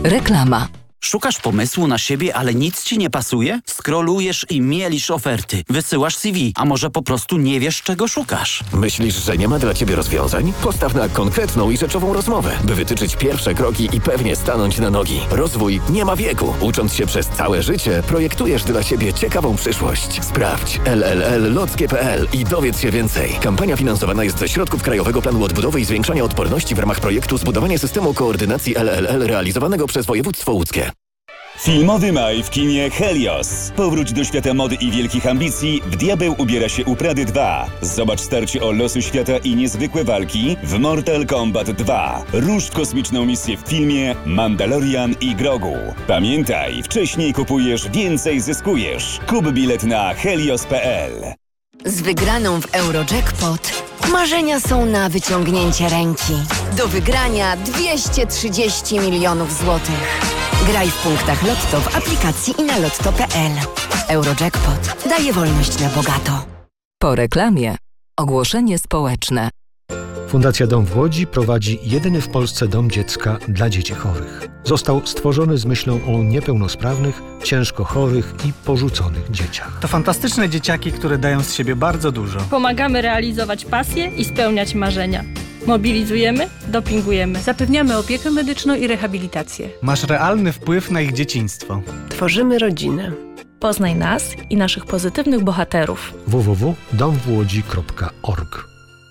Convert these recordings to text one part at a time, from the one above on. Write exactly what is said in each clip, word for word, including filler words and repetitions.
Reklama. Szukasz pomysłu na siebie, ale nic ci nie pasuje? Scrollujesz i mielisz oferty. Wysyłasz C V, a może po prostu nie wiesz, czego szukasz? Myślisz, że nie ma dla ciebie rozwiązań? Postaw na konkretną i rzeczową rozmowę, by wytyczyć pierwsze kroki i pewnie stanąć na nogi. Rozwój nie ma wieku. Ucząc się przez całe życie, projektujesz dla siebie ciekawą przyszłość. Sprawdź l l l lockie kropka p l i dowiedz się więcej. Kampania finansowana jest ze środków Krajowego Planu Odbudowy i Zwiększania Odporności w ramach projektu Zbudowanie systemu koordynacji L L L realizowanego przez województwo łódzkie. Filmowy maj w kinie Helios. Powróć do świata mody i wielkich ambicji. W Diabeł ubiera się u Prady dwa. Zobacz starcie o losy świata i niezwykłe walki w Mortal Kombat dwa. Rusz w kosmiczną misję w filmie Mandalorian i Grogu. Pamiętaj, wcześniej kupujesz, więcej zyskujesz. Kup bilet na helios kropka p l. Z wygraną w Eurojackpot marzenia są na wyciągnięcie ręki. Do wygrania dwieście trzydzieści milionów złotych. Graj w punktach Lotto w aplikacji i na lotto kropka p l. Eurojackpot daje wolność na bogato. Po reklamie ogłoszenie społeczne. Fundacja Dom w Łodzi prowadzi jedyny w Polsce dom dziecka dla dzieci chorych. Został stworzony z myślą o niepełnosprawnych, ciężko chorych i porzuconych dzieciach. To fantastyczne dzieciaki, które dają z siebie bardzo dużo. Pomagamy realizować pasje i spełniać marzenia. Mobilizujemy, dopingujemy. Zapewniamy opiekę medyczną i rehabilitację. Masz realny wpływ na ich dzieciństwo. Tworzymy rodzinę. Poznaj nas i naszych pozytywnych bohaterów. w w w kropka dom w łodzi kropka org.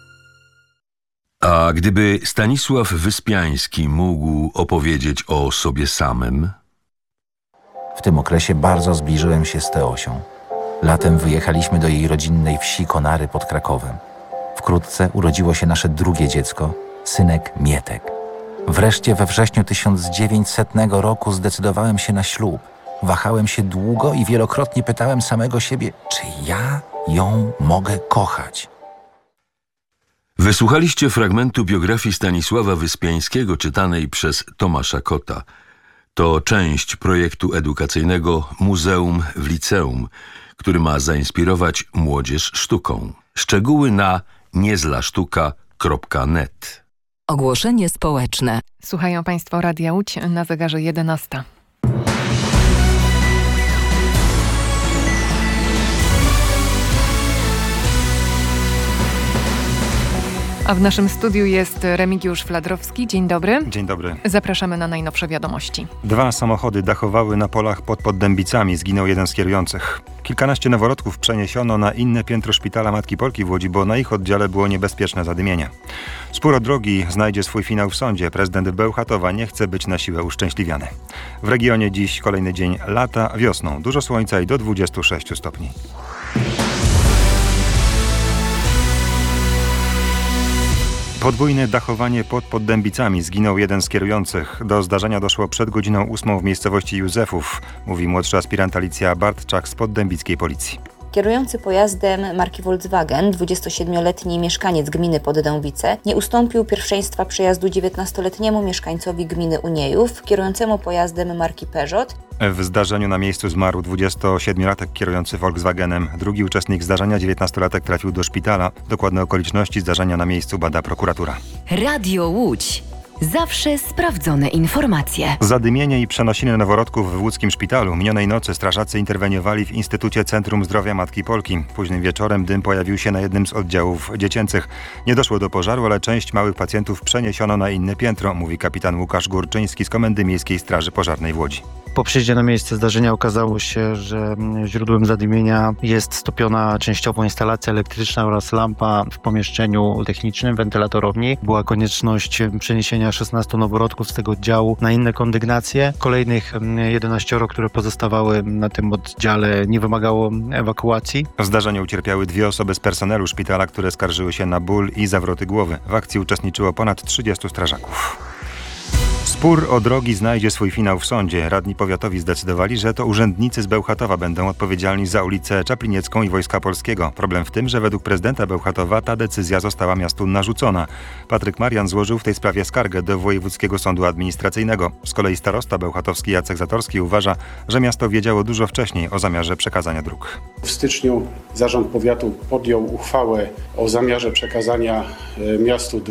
A gdyby Stanisław Wyspiański mógł opowiedzieć o sobie samym? W tym okresie bardzo zbliżyłem się z Teosią. Latem wyjechaliśmy do jej rodzinnej wsi Konary pod Krakowem. Wkrótce urodziło się nasze drugie dziecko, synek Mietek. Wreszcie we wrześniu tysiąc dziewięćsetnego roku zdecydowałem się na ślub. Wahałem się długo i wielokrotnie pytałem samego siebie, czy ja ją mogę kochać. Wysłuchaliście fragmentu biografii Stanisława Wyspiańskiego czytanej przez Tomasza Kota. To część projektu edukacyjnego Muzeum w Liceum, który ma zainspirować młodzież sztuką. Szczegóły na niezlasztuka kropka net. Ogłoszenie społeczne. Słuchają Państwo Radia Łódź, na zegarze jedenasta. A w naszym studiu jest Remigiusz Fladrowski. Dzień dobry. Dzień dobry. Zapraszamy na najnowsze wiadomości. Dwa samochody dachowały na polach pod Poddębicami. Zginął jeden z kierujących. Kilkanaście noworodków przeniesiono na inne piętro szpitala Matki Polki w Łodzi, bo na ich oddziale było niebezpieczne zadymienie. Spór o drogi znajdzie swój finał w sądzie. Prezydent Bełchatowa nie chce być na siłę uszczęśliwiany. W regionie dziś kolejny dzień lata, wiosną. Dużo słońca i do dwudziestu sześciu stopni. Podwójne dachowanie pod Poddębicami. Zginął jeden z kierujących. Do zdarzenia doszło przed godziną ósmą w miejscowości Józefów, mówi młodszy aspirant Alicja Bartczak z poddębickiej policji. Kierujący pojazdem marki Volkswagen, dwudziestosiedmioletni mieszkaniec gminy Poddębice, nie ustąpił pierwszeństwa przejazdu dziewiętnastoletniemu mieszkańcowi gminy Uniejów, kierującemu pojazdem marki Peugeot. W zdarzeniu na miejscu zmarł dwudziestosiedmiolatek kierujący Volkswagenem. Drugi uczestnik zdarzenia, dziewiętnastolatek, trafił do szpitala. Dokładne okoliczności zdarzenia na miejscu bada prokuratura. Radio Łódź. Zawsze sprawdzone informacje. Zadymienie i przenosiny noworodków w łódzkim szpitalu. Minionej nocy strażacy interweniowali w Instytucie Centrum Zdrowia Matki Polki. Późnym wieczorem dym pojawił się na jednym z oddziałów dziecięcych. Nie doszło do pożaru, ale część małych pacjentów przeniesiono na inne piętro, mówi kapitan Łukasz Górczyński z Komendy Miejskiej Straży Pożarnej w Łodzi. Po przyjeździe na miejsce zdarzenia okazało się, że źródłem zadymienia jest stopiona częściowo instalacja elektryczna oraz lampa w pomieszczeniu technicznym, wentylatorowni. Była konieczność przeniesienia szesnastu noworodków z tego oddziału na inne kondygnacje. Kolejnych jedenaścioro, które pozostawały na tym oddziale, nie wymagało ewakuacji. W zdarzeniu ucierpiały dwie osoby z personelu szpitala, które skarżyły się na ból i zawroty głowy. W akcji uczestniczyło ponad trzydziestu strażaków. Spór o drogi znajdzie swój finał w sądzie. Radni powiatowi zdecydowali, że to urzędnicy z Bełchatowa będą odpowiedzialni za ulicę Czapliniecką i Wojska Polskiego. Problem w tym, że według prezydenta Bełchatowa ta decyzja została miastu narzucona. Patryk Marian złożył w tej sprawie skargę do Wojewódzkiego Sądu Administracyjnego. Z kolei starosta bełchatowski Jacek Zatorski uważa, że miasto wiedziało dużo wcześniej o zamiarze przekazania dróg. W styczniu zarząd powiatu podjął uchwałę o zamiarze przekazania miastu dróg.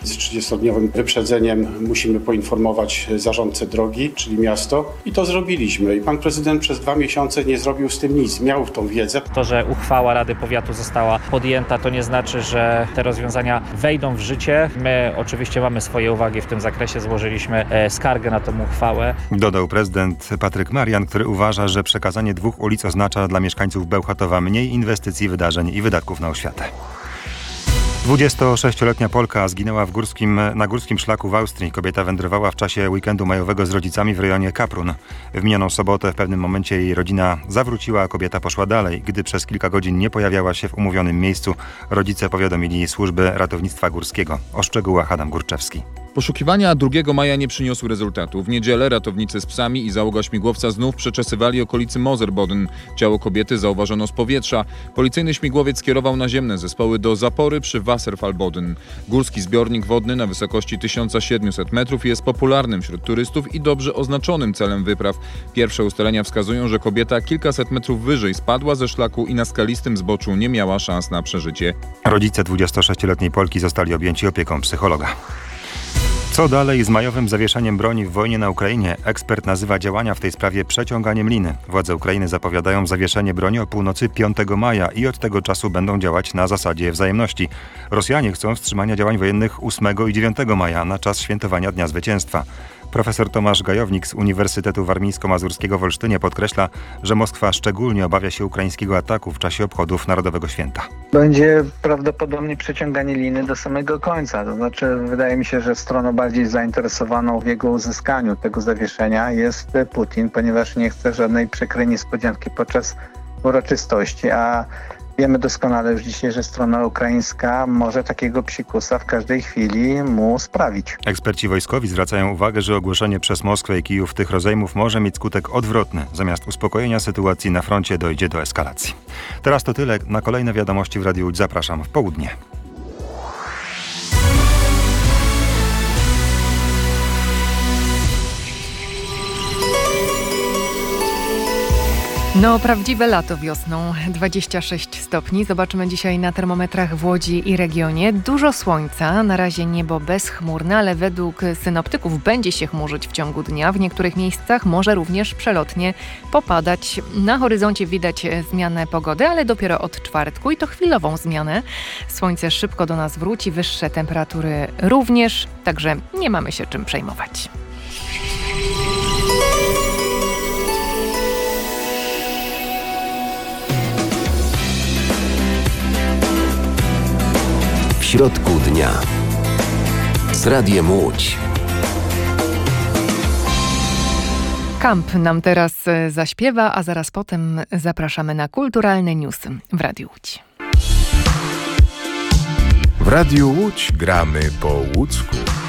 Z trzydziestodniowym wyprzedzeniem musimy poinformować zarządcę drogi, czyli miasto, i to zrobiliśmy. I pan prezydent przez dwa miesiące nie zrobił z tym nic. Miał tą wiedzę. To, że uchwała Rady Powiatu została podjęta, to nie znaczy, że te rozwiązania wejdą w życie. My oczywiście mamy swoje uwagi w tym zakresie, złożyliśmy skargę na tę uchwałę. Dodał prezydent Patryk Marian, który uważa, że przekazanie dwóch ulic oznacza dla mieszkańców Bełchatowa mniej inwestycji, wydarzeń i wydatków na oświatę. dwudziestosześcioletnia Polka zginęła w górskim, na górskim szlaku w Austrii. Kobieta wędrowała w czasie weekendu majowego z rodzicami w rejonie Kaprun. W minioną sobotę w pewnym momencie jej rodzina zawróciła, a kobieta poszła dalej. Gdy przez kilka godzin nie pojawiała się w umówionym miejscu, rodzice powiadomili służby ratownictwa górskiego. O szczegółach Adam Górczewski. Poszukiwania drugiego maja nie przyniosły rezultatu. W niedzielę ratownicy z psami i załoga śmigłowca znów przeczesywali okolicy Moserboden. Ciało kobiety zauważono z powietrza. Policyjny śmigłowiec skierował naziemne zespoły do zapory przy Wasserfallboden. Górski zbiornik wodny na wysokości tysiąc siedemset metrów jest popularnym wśród turystów i dobrze oznaczonym celem wypraw. Pierwsze ustalenia wskazują, że kobieta kilkaset metrów wyżej spadła ze szlaku i na skalistym zboczu nie miała szans na przeżycie. Rodzice dwudziestosześcioletniej Polki zostali objęci opieką psychologa. Co dalej z majowym zawieszeniem broni w wojnie na Ukrainie? Ekspert nazywa działania w tej sprawie przeciąganiem liny. Władze Ukrainy zapowiadają zawieszenie broni o północy piątego maja i od tego czasu będą działać na zasadzie wzajemności. Rosjanie chcą wstrzymania działań wojennych ósmego i dziewiątego maja na czas świętowania Dnia Zwycięstwa. Profesor Tomasz Gajownik z Uniwersytetu Warmińsko-Mazurskiego w Olsztynie podkreśla, że Moskwa szczególnie obawia się ukraińskiego ataku w czasie obchodów Narodowego Święta. Będzie prawdopodobnie przeciąganie liny do samego końca. To znaczy, wydaje mi się, że stroną bardziej zainteresowaną w jego uzyskaniu tego zawieszenia jest Putin, ponieważ nie chce żadnej przykrej niespodzianki podczas uroczystości, a wiemy doskonale już dzisiaj, że strona ukraińska może takiego psikusa w każdej chwili mu sprawić. Eksperci wojskowi zwracają uwagę, że ogłoszenie przez Moskwę i Kijów tych rozejmów może mieć skutek odwrotny. Zamiast uspokojenia sytuacji na froncie dojdzie do eskalacji. Teraz to tyle. Na kolejne wiadomości w Radiu Łódź zapraszam w południe. No, prawdziwe lato wiosną, dwadzieścia sześć stopni. Zobaczymy dzisiaj na termometrach w Łodzi i regionie. Dużo słońca, na razie niebo bezchmurne, ale według synoptyków będzie się chmurzyć w ciągu dnia. W niektórych miejscach może również przelotnie popadać. Na horyzoncie widać zmianę pogody, ale dopiero od czwartku i to chwilową zmianę. Słońce szybko do nas wróci, wyższe temperatury również, także nie mamy się czym przejmować. W środku dnia z Radiem Łódź. Kamp nam teraz zaśpiewa, a zaraz potem zapraszamy na kulturalne newsy w Radiu Łódź. W Radiu Łódź gramy po łódzku.